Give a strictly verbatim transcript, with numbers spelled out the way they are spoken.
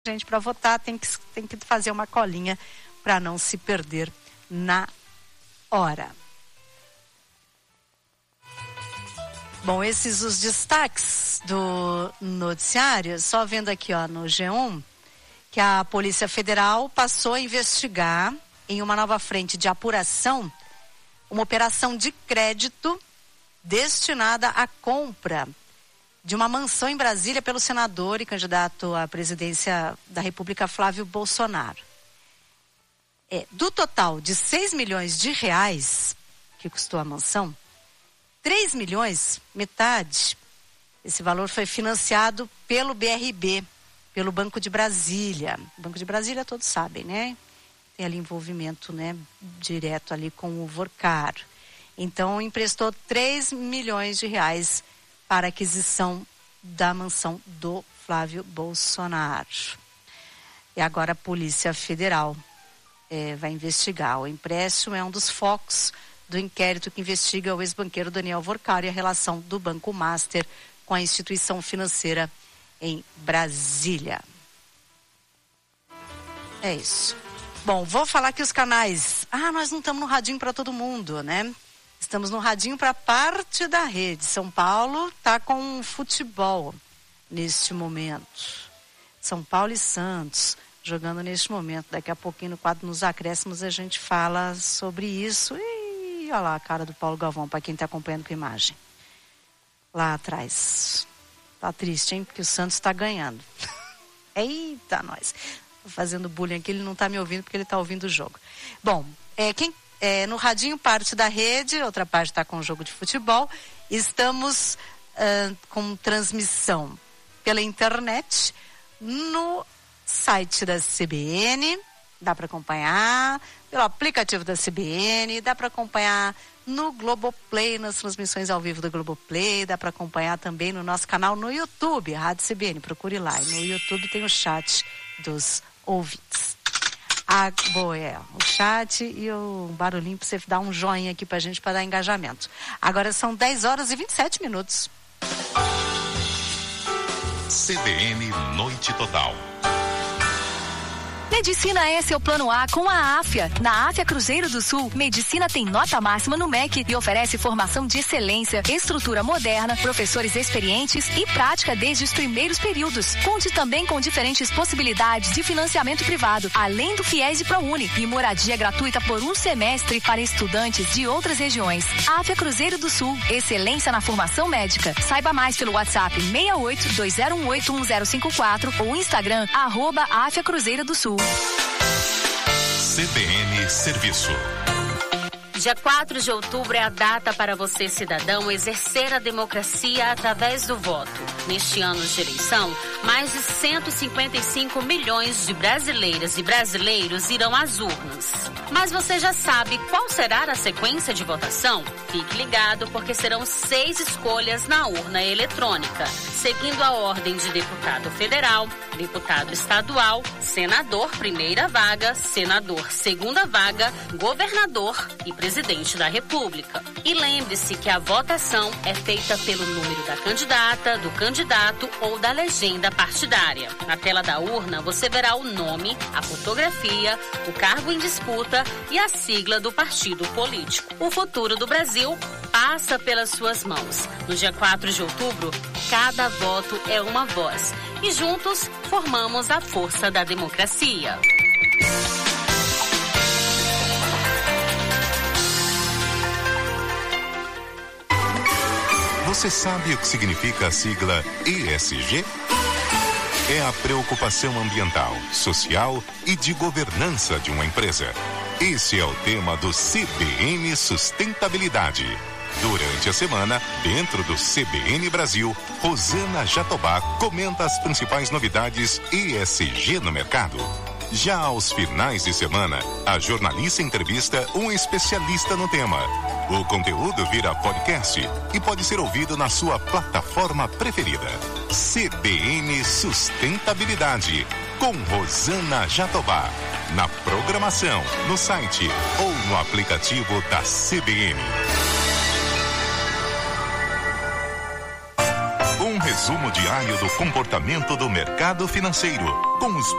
gente para votar tem que, tem que fazer uma colinha para não se perder na hora. Bom, esses os destaques do noticiário, só vendo aqui ó, no G um, que a Polícia Federal passou a investigar em uma nova frente de apuração uma operação de crédito destinada à compra de uma mansão em Brasília pelo senador e candidato à presidência da República Flávio Bolsonaro. É, do total de seis milhões de reais que custou a mansão, três milhões, metade, esse valor foi financiado pelo B R B, pelo Banco de Brasília. O Banco de Brasília todos sabem, né? Tem ali envolvimento, né, direto ali com o Vorcar. Então emprestou três milhões de reais para a aquisição da mansão do Flávio Bolsonaro. E agora a Polícia Federal é, vai investigar. O empréstimo é um dos focos do inquérito que investiga o ex-banqueiro Daniel Vorcar e a relação do Banco Master com a instituição financeira em Brasília. É isso. Bom, vou falar aqui os canais. Ah, nós não estamos no radinho para todo mundo, né? Estamos no radinho para parte da rede. São Paulo está com futebol neste momento. São Paulo e Santos jogando neste momento. Daqui a pouquinho, no quadro nos acréscimos, a gente fala sobre isso. E olha lá a cara do Paulo Galvão, para quem está acompanhando com a imagem. Lá atrás. Tá triste, hein? Porque o Santos está ganhando. Eita, nós. Tô fazendo bullying aqui, ele não está me ouvindo porque ele está ouvindo o jogo. Bom, é, quem... É, no radinho, parte da rede, outra parte está com o jogo de futebol. Estamos uh, com transmissão pela internet no site da C B N, dá para acompanhar, pelo aplicativo da C B N, dá para acompanhar no Globoplay, nas transmissões ao vivo do Globoplay, dá para acompanhar também no nosso canal no YouTube, Rádio C B N, procure lá. E no YouTube tem o chat dos ouvintes. Ah, boa, é, o chat e o barulhinho para você dar um joinha aqui pra gente para dar engajamento. Agora são dez horas e vinte e sete minutos. C B N Noite Total. Medicina é seu plano A com a Áfia. Na Áfia Cruzeiro do Sul, Medicina tem nota máxima no M E C e oferece formação de excelência, estrutura moderna, professores experientes e prática desde os primeiros períodos. Conte também com diferentes possibilidades de financiamento privado, além do FIES e ProUni e moradia gratuita por um semestre para estudantes de outras regiões. Áfia Cruzeiro do Sul, excelência na formação médica. Saiba mais pelo WhatsApp seis oito dois zero um oito um zero cinco quatro ou Instagram arroba Áfia Cruzeiro do Sul. C B N Serviço. Dia quatro de outubro é a data para você, cidadão, exercer a democracia através do voto. Neste ano de eleição, mais de cento e cinquenta e cinco milhões de brasileiras e brasileiros irão às urnas. Mas você já sabe qual será a sequência de votação? Fique ligado, porque serão seis escolhas na urna eletrônica, seguindo a ordem de deputado federal, deputado estadual, senador primeira vaga, senador segunda vaga, governador e presidente da República. E lembre-se que a votação é feita pelo número da candidata, do candidato ou da legenda partidária. Na tela da urna você verá o nome, a fotografia, o cargo em disputa e a sigla do partido político. O futuro do Brasil passa pelas suas mãos. No dia quatro de outubro, cada voto é uma voz. E juntos formamos a força da democracia. Você sabe o que significa a sigla E S G? É a preocupação ambiental, social e de governança de uma empresa. Esse é o tema do C B N Sustentabilidade. Durante a semana, dentro do C B N Brasil, Rosana Jatobá comenta as principais novidades E S G no mercado. Já aos finais de semana, a jornalista entrevista um especialista no tema. O conteúdo vira podcast e pode ser ouvido na sua plataforma preferida. C B N Sustentabilidade, com Rosana Jatobá. Na programação, no site ou no aplicativo da C B N. Um resumo diário do comportamento do mercado financeiro, com os